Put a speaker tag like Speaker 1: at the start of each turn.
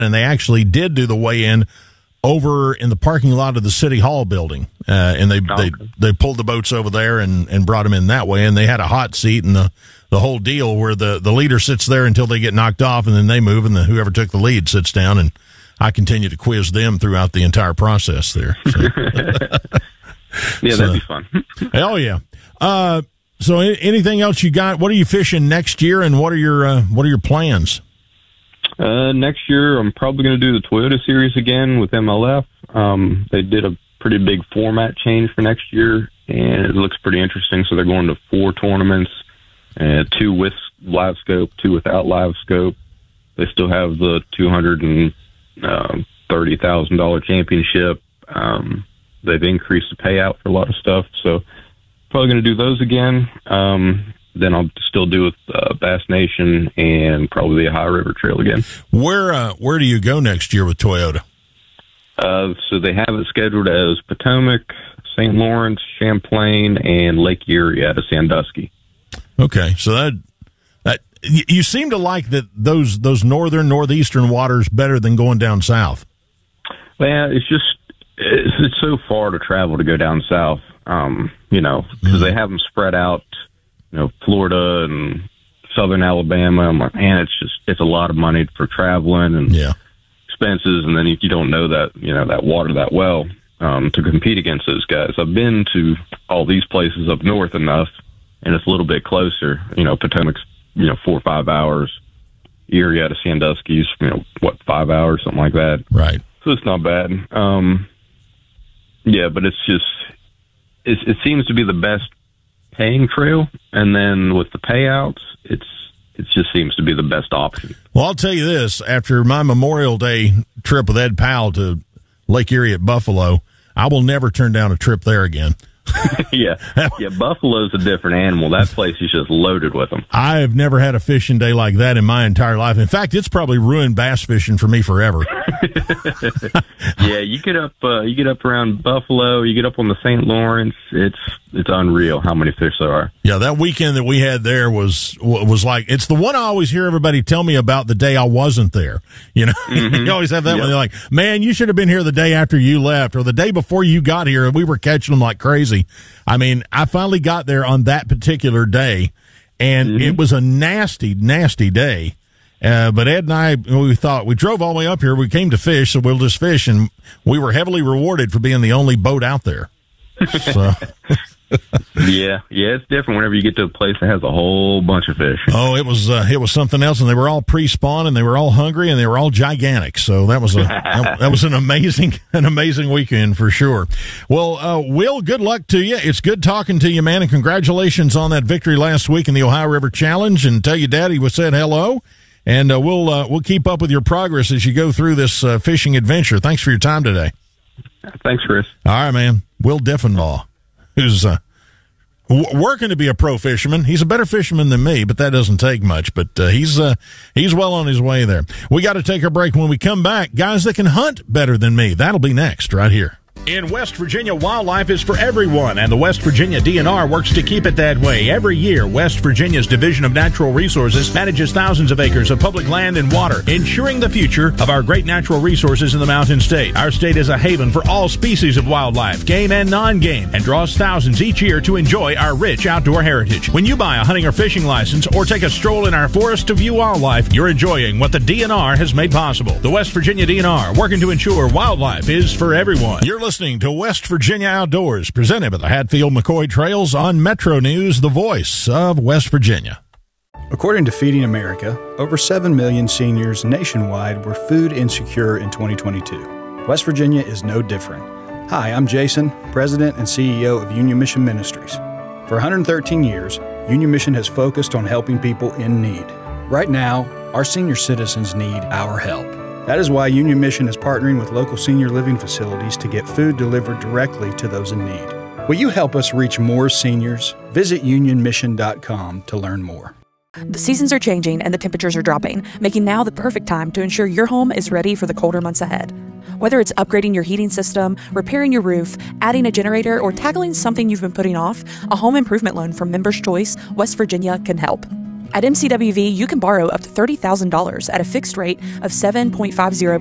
Speaker 1: and they actually did do the weigh-in over in the parking lot of the City Hall building, and they pulled the boats over there and brought them in that way, and they had a hot seat and the whole deal where the leader sits there until they get knocked off, and then they move, and whoever took the lead sits down, and I continue to quiz them throughout the entire process there. So.
Speaker 2: Yeah, that'd be fun.
Speaker 1: Hell yeah. So anything else you got? What are you fishing next year, and what are your plans?
Speaker 2: Next year, I'm probably going to do the Toyota Series again with MLF. They did a pretty big format change for next year, and it looks pretty interesting. So they're going to 4 tournaments, 2 with live scope, 2 without live scope. They still have the $230,000 championship. They've increased the payout for a lot of stuff, so probably going to do those again. Then I'll still do with Bass Nation and probably the Ohio River Trail again.
Speaker 1: Where do you go next year with Toyota?
Speaker 2: So they have it scheduled as Potomac, St. Lawrence, Champlain, and Lake Erie out of Sandusky. Okay, so that you seem to like that those northeastern waters better than going down south. Well, it's so far to travel to go down south, because they have them spread out. Florida and southern Alabama. I'm like, man, it's a lot of money for traveling and expenses. And then if you don't know that, that water that well, to compete against those guys. I've been to all these places up north enough, and it's a little bit closer. Potomac's, 4 or 5 hours. Erie out of Sandusky's, 5 hours, something like that.
Speaker 1: Right.
Speaker 2: So it's not bad. But it's just, it seems to be the best paying trail, and then with the payouts, it just seems to be the best option.
Speaker 1: Well, I'll tell you this, after my Memorial Day trip with Ed Powell to Lake Erie at Buffalo, I will never turn down a trip there again.
Speaker 2: Yeah, Buffalo's a different animal. That place is just loaded with them.
Speaker 1: I have never had a fishing day like that in my entire life. In fact, it's probably ruined bass fishing for me forever.
Speaker 2: Yeah, you get up around Buffalo, you get up on the St. Lawrence. It's unreal how many fish there are.
Speaker 1: Yeah, that weekend that we had there was like, it's the one I always hear everybody tell me about the day I wasn't there. Mm-hmm. You always have that one. They're like, man, you should have been here the day after you left, or the day before you got here, and we were catching them like crazy. I mean, I finally got there on that particular day, and it was a nasty, nasty day. But Ed and I, we thought, we drove all the way up here. We came to fish, so we'll just fish, and we were heavily rewarded for being the only boat out there. So.
Speaker 2: Yeah, it's different whenever you get to a place that has a whole bunch of fish.
Speaker 1: Oh, it was something else, and they were all pre-spawn, and they were all hungry, and they were all gigantic. So that was an amazing weekend for sure. Well, Will, good luck to you. It's good talking to you, man, and congratulations on that victory last week in the Ohio River Challenge. And tell your daddy we said hello, and we'll keep up with your progress as you go through this fishing adventure. Thanks for your time today.
Speaker 2: Thanks, Chris.
Speaker 1: All right, man. Will Diffenbaugh, who's working to be a pro fisherman. He's a better fisherman than me, but that doesn't take much. But he's well on his way there. We got to take a break. When we come back, guys that can hunt better than me. That'll be next right here. In West Virginia, wildlife is for everyone, and the West Virginia DNR works to keep it that way. Every year, West Virginia's Division of Natural Resources manages thousands of acres of public land and water, ensuring the future of our great natural resources in the Mountain State. Our state is a haven for all species of wildlife, game and non-game, and draws thousands each year to enjoy our rich outdoor heritage. When you buy a hunting or fishing license or take a stroll in our forest to view wildlife, you're enjoying what the DNR has made possible. The West Virginia DNR, working to ensure wildlife is for everyone. You're listening to West Virginia Outdoors, presented by the Hatfield-McCoy Trails on Metro News, the voice of West Virginia.
Speaker 3: According to Feeding America, over 7 million seniors nationwide were food insecure in 2022. West Virginia is no different. Hi, I'm Jason, President and CEO of Union Mission Ministries. For 113 years, Union Mission has focused on helping people in need. Right now, our senior citizens need our help. That is why Union Mission is partnering with local senior living facilities to get food delivered directly to those in need. Will you help us reach more seniors? Visit unionmission.com to learn more.
Speaker 4: The seasons are changing and the temperatures are dropping, making now the perfect time to ensure your home is ready for the colder months ahead. Whether it's upgrading your heating system, repairing your roof, adding a generator, or tackling something you've been putting off, a home improvement loan from Members Choice West Virginia can help. At MCWV, you can borrow up to $30,000 at a fixed rate of 7.50%